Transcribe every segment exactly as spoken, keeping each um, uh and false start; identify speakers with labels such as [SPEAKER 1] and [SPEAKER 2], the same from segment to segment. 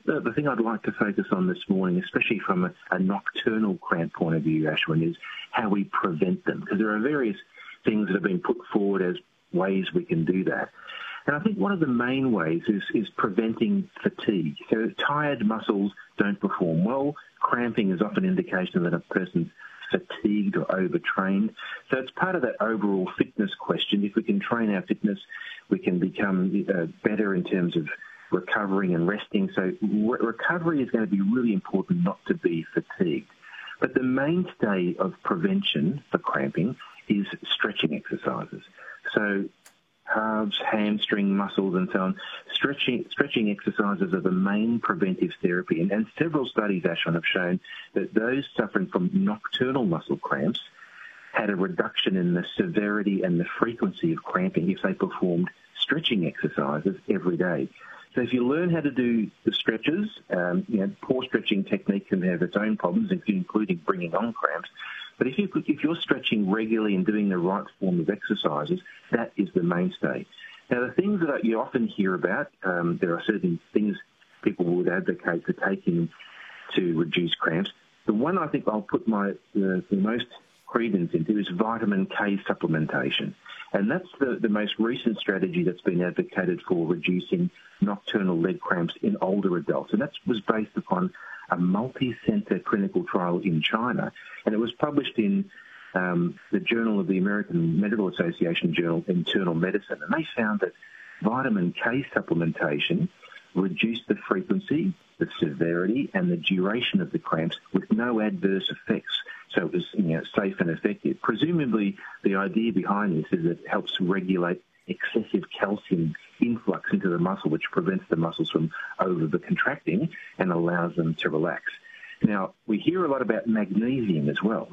[SPEAKER 1] think the, the thing I'd like to focus on this morning, especially from a, a nocturnal cramp point of view, Ashwin, is how we prevent them, because there are various things that have been put forward as ways we can do that. And I think one of the main ways is, is preventing fatigue. So tired muscles don't perform well. Cramping is often an indication that a person's fatigued or overtrained. So it's part of that overall fitness question. If we can train our fitness, we can become uh, better in terms of recovering and resting. So re- recovery is going to be really important, not to be fatigued. But the mainstay of prevention for cramping is stretching exercises. So calves, hamstring muscles and so on. Stretching, stretching exercises are the main preventive therapy. And, and several studies, Ashwin, have shown that those suffering from nocturnal muscle cramps had a reduction in the severity and the frequency of cramping if they performed stretching exercises every day. So if you learn how to do the stretches, um, you know, poor stretching technique can have its own problems, including bringing on cramps. But if, you, if you're stretching regularly and doing the right form of exercises, that is the mainstay. Now, the things that you often hear about, um, there are certain things people would advocate for taking to reduce cramps. The one I think I'll put my the, the most credence into is vitamin K supplementation. And that's the, the most recent strategy that's been advocated for reducing nocturnal leg cramps in older adults. And that was based upon a multi-center clinical trial in China. And it was published in um, the Journal of the American Medical Association Journal, Internal Medicine. And they found that vitamin K supplementation reduced the frequency, the severity, and the duration of the cramps with no adverse effects. So it was, you know, safe and effective. Presumably, the idea behind this is it helps regulate excessive calcium influx into the muscle, which prevents the muscles from over-contracting and allows them to relax. Now, we hear a lot about magnesium as well,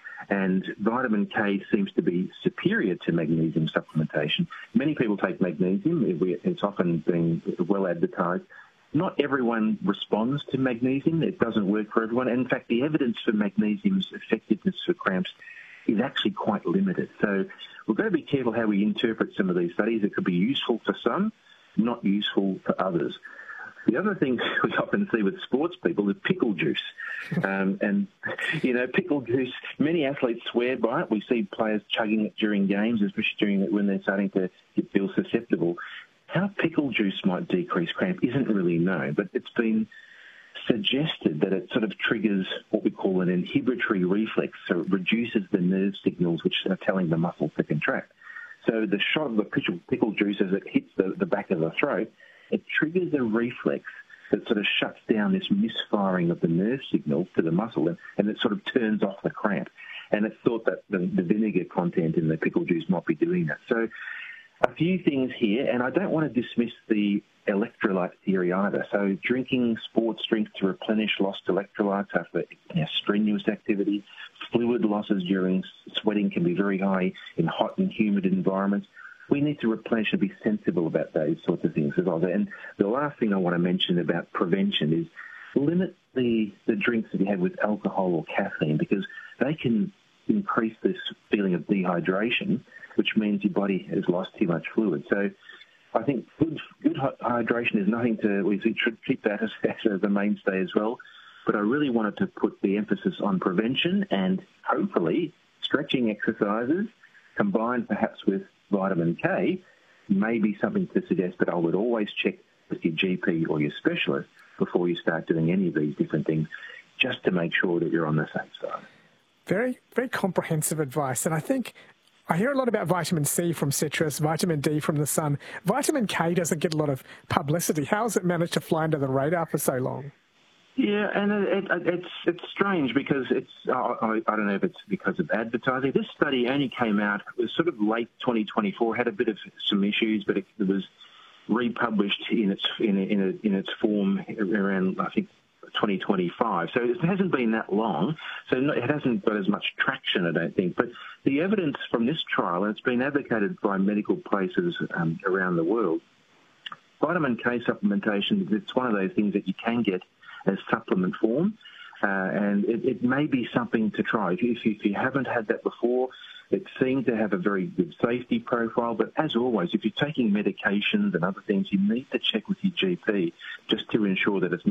[SPEAKER 1] and vitamin K seems to be superior to magnesium supplementation. Many people take magnesium. It's often been well advertised. Not everyone responds to magnesium. It doesn't work for everyone. In fact, the evidence for magnesium's effectiveness for cramps is actually quite limited. So we've got to be careful how we interpret some of these studies. It could be useful for some, not useful for others. The other thing we often see with sports people is pickle juice. Um, and, you know, pickle juice, many athletes swear by it. We see players chugging it during games, especially during when they're starting to feel susceptible. How pickle juice might decrease cramp isn't really known, but it's been suggested that it sort of triggers what we call an inhibitory reflex, so it reduces the nerve signals which are telling the muscle to contract. So the shot of the pickle, pickle juice as it hits the, the back of the throat, it triggers a reflex that sort of shuts down this misfiring of the nerve signal to the muscle, and, and it sort of turns off the cramp. And it's thought that the, the vinegar content in the pickle juice might be doing that. So a few things here, and I don't want to dismiss the electrolyte theory either. So drinking sports drinks to replenish lost electrolytes after, you know, strenuous activity, fluid losses during sweating can be very high in hot and humid environments. We need to replenish and be sensible about those sorts of things as well. And the last thing I want to mention about prevention is limit the, the drinks that you have with alcohol or caffeine, because they can increase this feeling of dehydration, which means your body has lost too much fluid. So I think good good hydration is nothing to, we should keep that as, as a mainstay as well. But I really wanted to put the emphasis on prevention and hopefully stretching exercises combined perhaps with vitamin K may be something to suggest, but I would always check with your G P or your specialist before you start doing any of these different things, just to make sure that you're on the safe side.
[SPEAKER 2] Very, very comprehensive advice. And I think I hear a lot about vitamin C from citrus, vitamin D from the sun. Vitamin K doesn't get a lot of publicity. How has it managed to fly under the radar for so long?
[SPEAKER 1] Yeah, and it, it, it's it's strange because it's, I, I don't know if it's because of advertising. This study only came out, it was sort of late twenty twenty-four, had a bit of some issues, but it, it was republished in its in, in, a, in its form around, I think, twenty twenty-five. So it hasn't been that long, so it hasn't got as much traction, I don't think. But the evidence from this trial, and it's been advocated by medical places um, around the world, vitamin K supplementation, it's one of those things that you can get as supplement form, uh, and it, it may be something to try. If you, if you haven't had that before, it seemed to have a very good safety profile, but as always, if you're taking medications and other things, you need to check with your G P just to ensure that it's not